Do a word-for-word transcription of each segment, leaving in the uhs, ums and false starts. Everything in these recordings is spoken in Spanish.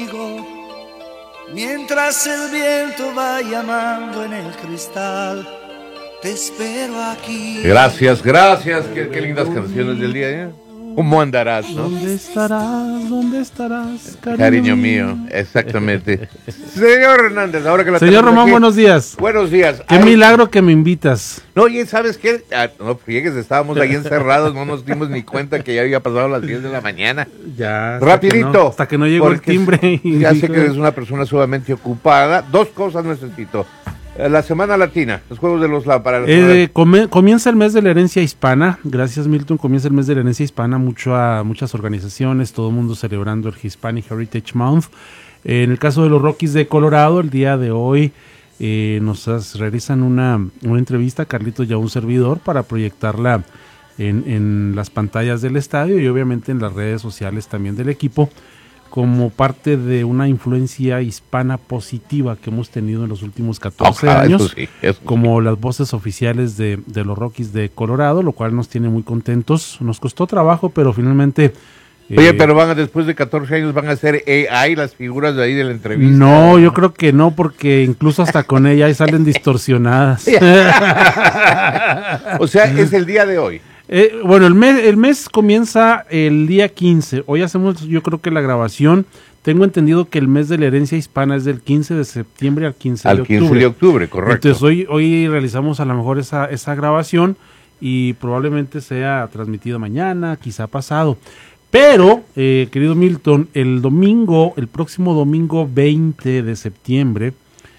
Mientras el viento va llamando en el cristal, te espero aquí. Gracias, gracias. Qué, qué lindas canciones del día, ¿eh? ¿Cómo andarás, no? ¿Dónde estarás? ¿Dónde estarás, cariño, cariño mío? Exactamente. Señor Hernández, ahora que la Señor Román, aquí, buenos días. Buenos días. Qué Ay, milagro que me invitas. No, oye, ¿sabes qué? Ah, no friegues, estábamos ahí encerrados, no nos dimos ni cuenta que ya había pasado las diez de la mañana. Ya. Rapidito. Hasta que no, hasta que no llegó el timbre. Y ya sé que eres una persona sumamente ocupada. Dos cosas necesito. La Semana Latina, los Juegos de los Lam para la eh, come, comienza el mes de la herencia hispana. Gracias, Milton. Comienza el mes de la herencia hispana. Mucho a, muchas organizaciones, todo el mundo celebrando el Hispanic Heritage Month. Eh, en el caso de los Rockies de Colorado, el día de hoy eh, nos realizan una, una entrevista, Carlitos y a un servidor, para proyectarla en, en las pantallas del estadio y obviamente en las redes sociales también del equipo, como parte de una influencia hispana positiva que hemos tenido en los últimos catorce Ojalá, años, eso sí, eso como sí. Las voces oficiales de, de los Rockies de Colorado, lo cual nos tiene muy contentos. Nos costó trabajo, pero finalmente... Oye, eh, pero van a, después de catorce años van a ser A I las figuras de ahí de la entrevista. No, yo creo que no, porque incluso hasta con ella ahí salen distorsionadas. O sea, es el día de hoy. Eh, bueno, el mes, el mes comienza el día quince. Hoy hacemos, yo creo que la grabación. Tengo entendido que el mes de la herencia hispana es del quince de septiembre al quince al de octubre. Al quince de octubre, correcto. Entonces hoy, hoy realizamos a lo mejor esa, esa grabación y probablemente sea transmitido mañana, quizá pasado. Pero, eh, querido Milton, el domingo, el próximo domingo veinte de septiembre,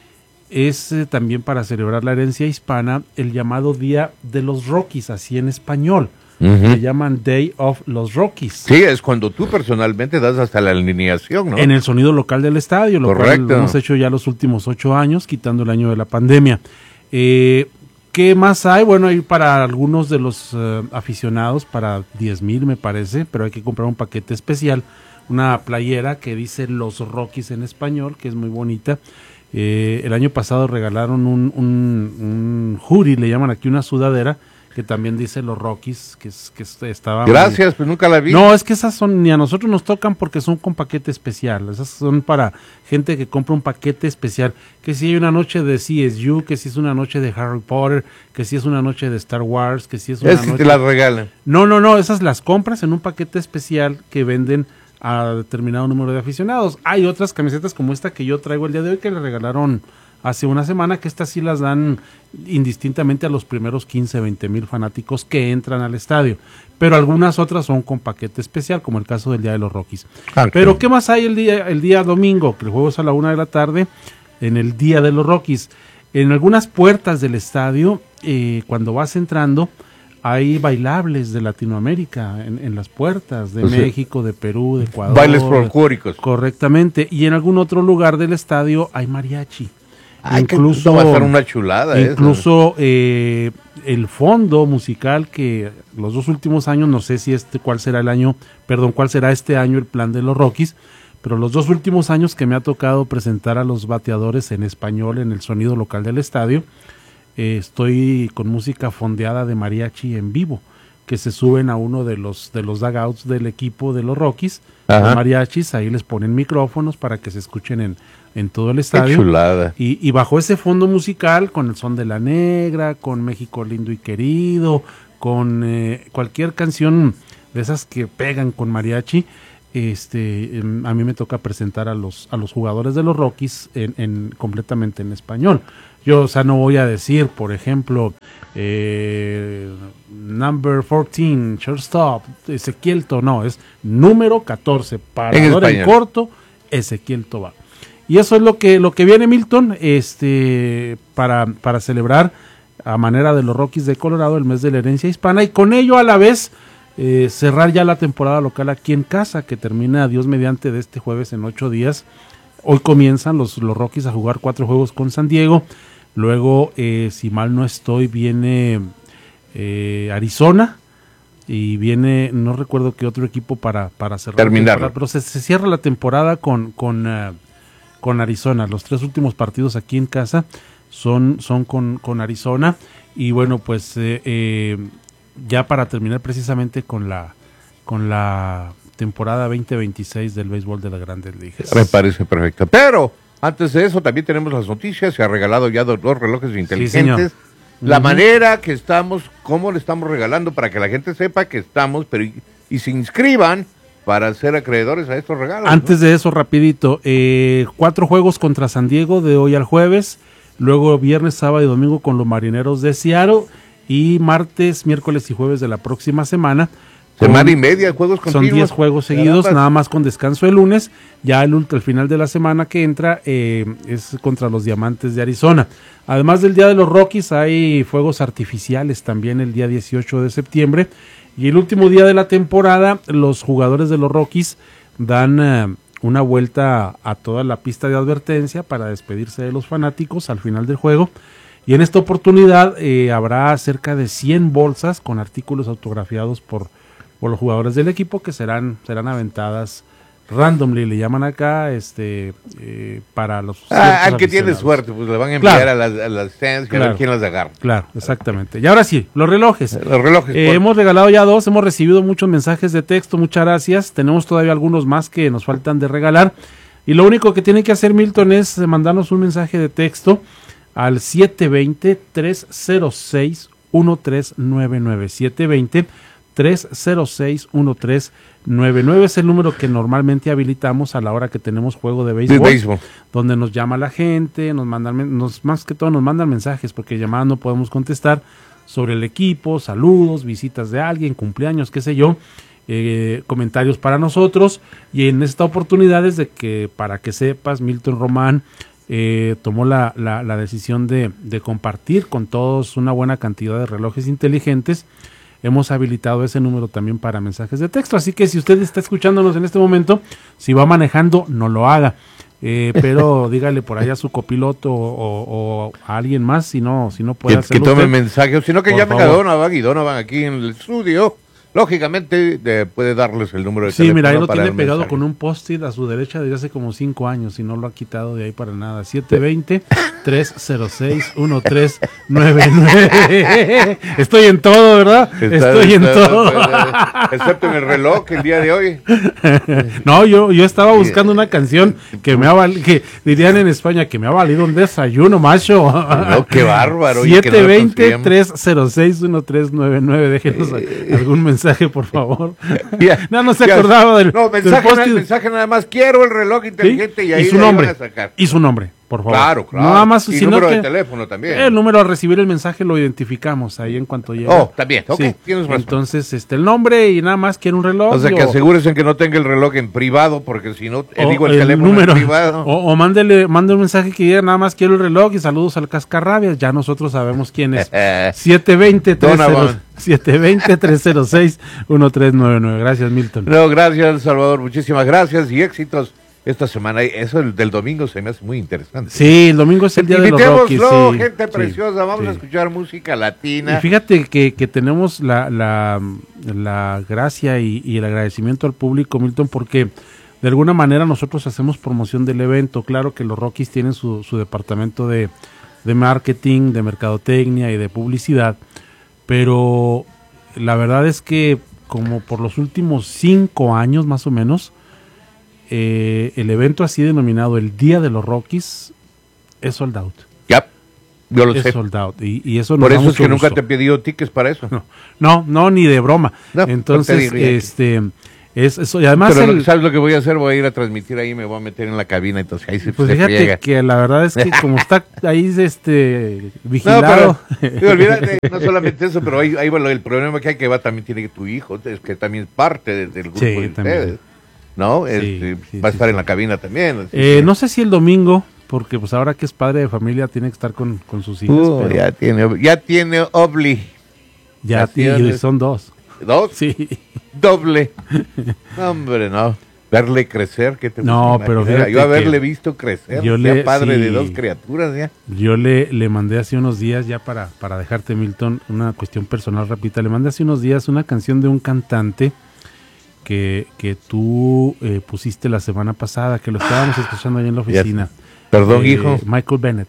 es eh, también para celebrar la herencia hispana el llamado Día de los Rockies, así en español. Uh-huh. Se llaman Day of los Rockies. Sí, es cuando tú personalmente das hasta la alineación, ¿no? En el sonido local del estadio, lo Correcto. cual lo hemos hecho ya los últimos ocho años, quitando el año de la pandemia. Eh, ¿Qué más hay? Bueno, hay para algunos de los uh, aficionados, para diez mil me parece, pero hay que comprar un paquete especial, una playera que dice Los Rockies en español, que es muy bonita. Eh, el año pasado regalaron un, un, un hoodie, le llaman aquí una sudadera, que también dice Los Rockies, que, es, que estaba... Gracias, pues nunca la vi. No, es que esas son, ni a nosotros nos tocan porque son con paquete especial, esas son para gente que compra un paquete especial, que si hay una noche de C S U, que si es una noche de Harry Potter, que si es una noche de Star Wars, que si es una es noche... que te las regalan. No, no, no, esas las compras en un paquete especial que venden a determinado número de aficionados. Hay otras camisetas como esta que yo traigo el día de hoy que le regalaron hace una semana, que estas sí las dan indistintamente a los primeros quince, veinte mil fanáticos que entran al estadio, pero algunas otras son con paquete especial, como el caso del Día de los Rockies. Okay. Pero ¿qué más hay el día, el día domingo? Que el juego es a la una de la tarde, en el Día de los Rockies. En algunas puertas del estadio, eh, cuando vas entrando, hay bailables de Latinoamérica en, en las puertas, de o sea, México, de Perú, de Ecuador. Bailes folclóricos. Correctamente. Y en algún otro lugar del estadio hay mariachi. Ay, incluso va a ser una chulada. Incluso eh, el fondo musical que los dos últimos años, no sé si este cuál será el año, perdón, cuál será este año el plan de los Rockies, pero los dos últimos años que me ha tocado presentar a los bateadores en español en el sonido local del estadio, eh, estoy con música fondeada de mariachi en vivo, que se suben a uno de los de los dugouts del equipo de los Rockies, los mariachis, ahí les ponen micrófonos para que se escuchen en, en todo el estadio. Qué chulada. Y, y bajo ese fondo musical, con el son de la negra, con México lindo y querido, con eh, cualquier canción de esas que pegan con mariachi, este eh, a mí me toca presentar a los a los jugadores de los Rockies en, en completamente en español. Yo, o sea, no voy a decir, por ejemplo, eh, number fourteen, shortstop, Ezequiel Tobar, no, es número catorce, parador en, en corto, Ezequiel Tobar. Y eso es lo que lo que viene, Milton, este para, para celebrar a manera de los Rockies de Colorado el mes de la herencia hispana, y con ello a la vez eh, cerrar ya la temporada local aquí en casa, que termina, Dios mediante, de este jueves en ocho días. Hoy comienzan los, los Rockies a jugar cuatro juegos con San Diego. Luego, eh, si mal no estoy, viene eh, Arizona y viene, no recuerdo qué otro equipo para, para cerrar. Terminar. Pero se, se cierra la temporada con, con, uh, con Arizona. Los tres últimos partidos aquí en casa son, son con, con Arizona. Y bueno, pues eh, eh, ya para terminar precisamente con la, con la temporada veinte veintiséis del béisbol de las Grandes Ligas. Me parece perfecto. Pero antes de eso también tenemos las noticias. Se ha regalado ya dos, dos relojes inteligentes. Sí, la uh-huh. manera que estamos, cómo le estamos regalando para que la gente sepa que estamos, pero y, y se inscriban para ser acreedores a estos regalos. Antes ¿no? de eso, rapidito, eh, cuatro juegos contra San Diego de hoy al jueves, luego viernes, sábado y domingo con los Marineros de Seattle, y martes, miércoles y jueves de la próxima semana. Semana y media, juegos continuos. Son diez juegos seguidos, nada más. nada más con descanso el lunes. Ya el, el final de la semana que entra eh, es contra los Diamantes de Arizona. Además del Día de los Rockies, hay fuegos artificiales también el día dieciocho de septiembre. Y el último día de la temporada, los jugadores de los Rockies dan uh, una vuelta a toda la pista de advertencia para despedirse de los fanáticos al final del juego. Y en esta oportunidad eh, habrá cerca de cien bolsas con artículos autografiados por por los jugadores del equipo que serán serán aventadas randomly, le llaman acá, este eh, para los ah, al que tiene suerte, pues le van a enviar claro. a las, a las stands, claro. a ver quién las agarra. Claro, exactamente. Y ahora sí, los relojes. Los relojes. Eh, hemos regalado ya dos, hemos recibido muchos mensajes de texto, muchas gracias. Tenemos todavía algunos más que nos faltan de regalar. Y lo único que tiene que hacer Milton es mandarnos un mensaje de texto al siete dos cero, tres cero seis, uno tres nueve nueve. siete dos cero, tres cero seis, uno tres nueve nueve es el número que normalmente habilitamos a la hora que tenemos juego de béisbol, de béisbol. Donde nos llama la gente, nos mandan, nos, más que todo nos mandan mensajes, porque llamadas no podemos contestar, sobre el equipo, saludos, visitas de alguien, cumpleaños, qué sé yo, eh, comentarios para nosotros. Y en esta oportunidad es de que, para que sepas, Milton Román eh, tomó la, la, la decisión de, de compartir con todos una buena cantidad de relojes inteligentes. Hemos habilitado ese número también para mensajes de texto, así que si usted está escuchándonos en este momento, si va manejando, no lo haga, eh, pero dígale por ahí a su copiloto o, o, o a alguien más, si no, si no puede que, hacerlo que tome usted, mensajes, sino que llamen a Donovan, y Donovan aquí en el estudio, lógicamente de, puede darles el número de sí, teléfono. Sí, mira, ahí lo para tiene pegado mensaje. con un post-it a su derecha desde hace como cinco años y no lo ha quitado de ahí para nada. siete dos cero, tres cero seis, uno tres nueve nueve. Estoy en todo, ¿verdad? Está, Estoy está, en todo. Está, excepto en el reloj el día de hoy. No, yo, yo estaba buscando una canción que me ha valido, que dirían en España, que me ha valido un desayuno, macho. No, qué bárbaro. siete dos cero, tres cero seis, uno tres nueve nueve. Déjenos algún mensaje, por favor. Ya, no, no se ya, acordaba del. No, mensaje, del mensaje nada más. Quiero el reloj inteligente, ¿sí? Y ahí y su nombre. Van a sacar. Y su nombre, por favor. Claro, claro. No, nada más, y sino número que de teléfono también. El número al recibir el mensaje lo identificamos ahí en cuanto llega. Oh, también. Ok, sí. Tienes razón. Entonces, este, el nombre y nada más quiere un reloj. O sea, que o, asegúrense que no tenga el reloj en privado, porque si no, o digo el, el teléfono número, en privado. O, o mándele, mande un mensaje que diga nada más quiero el reloj y saludos al Cascarrabias. Ya nosotros sabemos quién es. siete dos cero, tres cero seis, uno tres nueve nueve. Gracias, Milton. No, gracias, Salvador. Muchísimas gracias y éxitos esta semana. Eso el del domingo se me hace muy interesante. Sí, el domingo es el día de los Rockies. Sí, gente sí, preciosa. Vamos sí. a escuchar música latina. Y fíjate que, que tenemos la, la, la gracia y, y el agradecimiento al público, Milton, porque de alguna manera nosotros hacemos promoción del evento. Claro que los Rockies tienen su, su departamento de, de marketing, de mercadotecnia y de publicidad, pero la verdad es que como por los últimos cinco años más o menos, eh, el evento así denominado el Día de los Rockies es sold out. Ya, yo lo es sé. sold out. Y, y eso por nos eso es que gusto. nunca te he pedido tickets para eso. No, no, no ni de broma. No, Entonces, no este... Es eso, y además pero el, ¿sabes lo que voy a hacer? Voy a ir a transmitir ahí, me voy a meter en la cabina, entonces ahí se, pues se fíjate friega. que la verdad es que como está ahí este vigilado. No, pero, olvídate, no solamente eso, pero ahí, ahí va lo, el problema que hay que va también tiene que tu hijo, es que también es parte de, del grupo Sí, de también. ustedes, ¿no? Sí, Este, sí, va a sí, estar sí. en la cabina también. así Eh, que- no sé si el domingo, porque pues ahora que es padre de familia tiene que estar con, con sus hijos. Uh, pero ya tiene, ya tiene obli, ya así tiene- es. son dos. dos, Sí. doble. Hombre, no. Verle crecer, ¿qué te No, gusta pero imaginar? fíjate Yo haberle que visto crecer, yo ya le- padre sí. de dos criaturas, ya. Yo le, le mandé hace unos días, ya para, para dejarte, Milton, una cuestión personal rapidita, le mandé hace unos días una canción de un cantante que, que tú eh, pusiste la semana pasada, que lo estábamos escuchando ahí en la Ya. oficina. Perdón, Eh, hijo. Michael Bennett.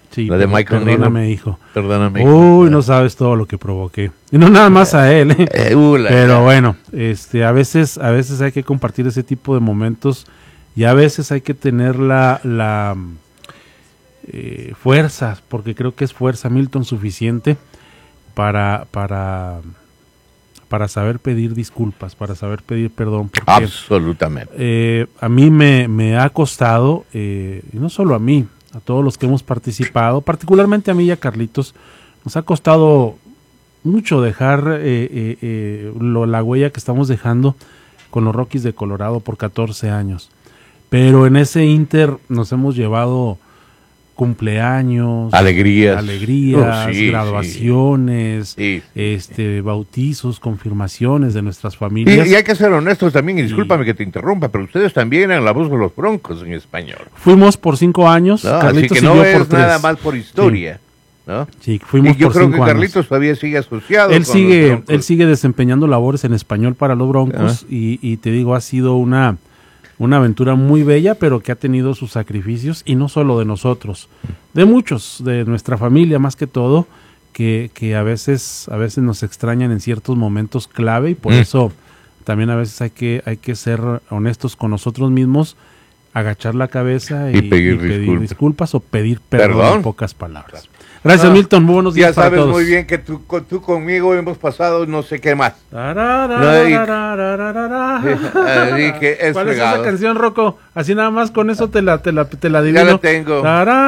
Sí, la de Michael perdóname, Neal. hijo. Perdóname. Uy, hijo. No sabes todo lo que provoqué. Y no nada más a él, ¿eh? eh uh, la, Pero la. bueno, este, a veces, a veces hay que compartir ese tipo de momentos y a veces hay que tener la, la eh, fuerza, porque creo que es fuerza, Milton, suficiente para, para, para saber pedir disculpas, para saber pedir perdón. Porque, absolutamente. Eh, a mí me, me ha costado, eh, y no solo a mí, a todos los que hemos participado, particularmente a mí y a Carlitos, nos ha costado mucho dejar eh, eh, eh, lo, la huella que estamos dejando con los Rockies de Colorado por catorce años. Pero en ese inter nos hemos llevado cumpleaños, alegrías, alegrías oh, sí, graduaciones, sí. Sí. este bautizos, confirmaciones de nuestras familias. Y, y hay que ser honestos también, y discúlpame y... que te interrumpa, pero ustedes también eran la voz de los Broncos en español. Fuimos por cinco años, no, Carlitos así que no y yo es por tres. nada más por historia. Sí. ¿No? Sí, fuimos y yo por creo cinco que Carlitos años. todavía sigue asociado. Él con sigue, los él sigue desempeñando labores en español para los Broncos uh-huh. y, y te digo, ha sido una, una aventura muy bella, pero que ha tenido sus sacrificios y no solo de nosotros, de muchos, de nuestra familia más que todo, que, que a veces, a veces nos extrañan en ciertos momentos clave y por mm. eso también a veces hay que, hay que ser honestos con nosotros mismos, agachar la cabeza y, y pedir, y pedir disculpas. disculpas o pedir perdón, perdón en pocas palabras. Gracias, no, Milton. Muy buenos días ya para todos. Ya sabes muy bien que tú, con, tú conmigo hemos pasado no sé qué más. ¿Cuál es esa canción, Rocco? Así nada más con eso te la, te la, te la adivino. Ya la tengo.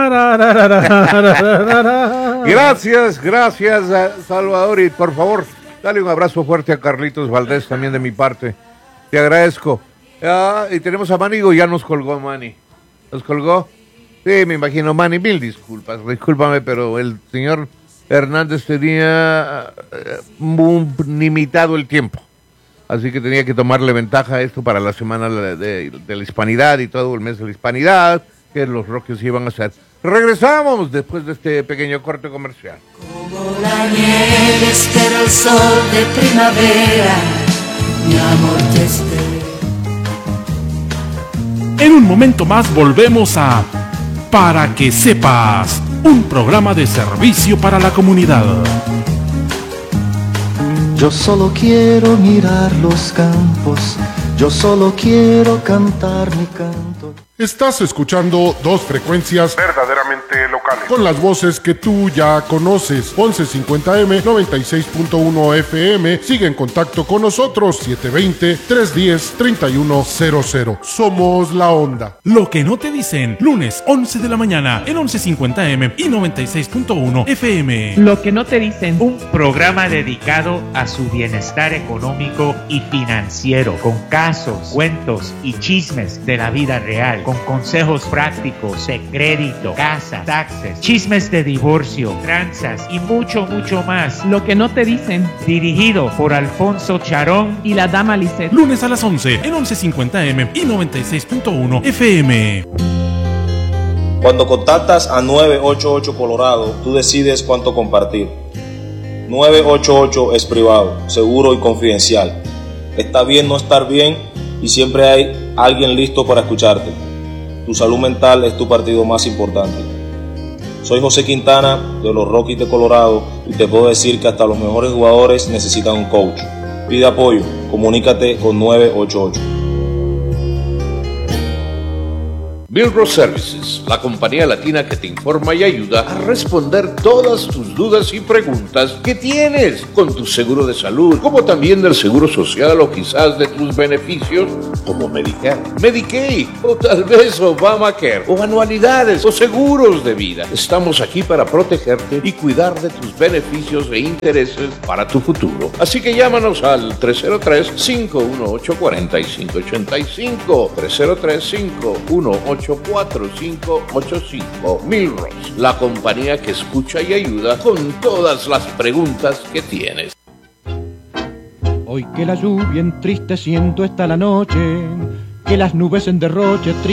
Gracias, gracias, Salvador. Y por favor, dale un abrazo fuerte a Carlitos Valdés también de mi parte. Te agradezco. Ah, y tenemos a Manigo, ya nos colgó Manny. ¿Nos colgó? Sí, me imagino, Manny, mil disculpas, discúlpame, pero el señor Hernández tenía uh, limitado el tiempo, así que tenía que tomarle ventaja a esto para la semana de, de, de la hispanidad y todo el mes de la hispanidad, que los Rockies iban a hacer. Regresamos después de este pequeño corte comercial. Como la nieve espera el sol de primavera, mi amor te espera. En un momento más volvemos a Para que sepas, un programa de servicio para la comunidad. Yo solo quiero mirar los campos, yo solo quiero cantar mi canto. Estás escuchando dos frecuencias verdaderamente locales, con las voces que tú ya conoces. once cincuenta eme, noventa y seis punto uno efe eme. Sigue en contacto con nosotros, siete dos cero, tres uno cero, tres uno cero cero. Somos La Onda. Lo que no te dicen, lunes once de la mañana en once cincuenta eme y noventa y seis punto uno efe eme. Lo que no te dicen, un programa dedicado a su bienestar económico y financiero, con casos, cuentos y chismes de la vida real, con consejos prácticos de crédito, casa, taxes, chismes de divorcio, tranzas y mucho, mucho más. Lo que no te dicen. Dirigido por Alfonso Charón y la dama Lisset. Lunes a las once en once cincuenta eme y noventa y seis punto uno efe eme. Cuando contactas a nueve ocho ocho Colorado, tú decides cuánto compartir. nueve ocho ocho es privado, seguro y confidencial. Está bien no estar bien y siempre hay alguien listo para escucharte. Tu salud mental es tu partido más importante. Soy José Quintana de los Rockies de Colorado y te puedo decir que hasta los mejores jugadores necesitan un coach. Pide apoyo, comunícate con nueve ocho ocho. Milros Services, la compañía latina que te informa y ayuda a responder todas tus dudas y preguntas que tienes con tu seguro de salud, como también del seguro social o quizás de tus beneficios como Medicare, Medicaid o tal vez Obamacare o anualidades o seguros de vida. Estamos aquí para protegerte y cuidar de tus beneficios e intereses para tu futuro. Así que llámanos al tres cero tres, cinco uno ocho, cuatro cinco ocho cinco, tres cero tres, cinco uno ocho, cuatro cinco ocho cinco. Milros, la compañía que escucha y ayuda con todas las preguntas que tienes. Hoy que la lluvia entristeciendo está la noche, que las nubes en derroche